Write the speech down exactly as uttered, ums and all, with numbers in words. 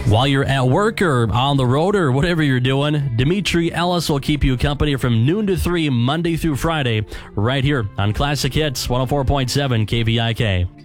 While you're at work or on the road or whatever you're doing, Dimitri Ellis will keep you company from noon to three, Monday through Friday, right here on Classic Hits one oh four point seven K V I K.